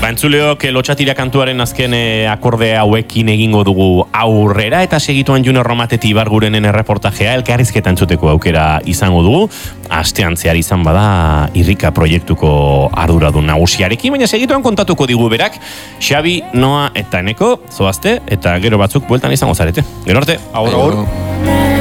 Entzuleok lotxatira kantuaren azken akorde hauekin egingo dugu aurrera, eta segituan Junior Romateti Ibargurenen erreportajea elkarrizketa entzuteko aukera izango dugu. Astean zehar izan bada Irrika proiektuko arduradun nagusiarekin, baina segituan kontatuko digu berak. Xabi, Noa eta Eneko, zoazte, eta gero batzuk bueltan izango zarete. Gero arte. Aur.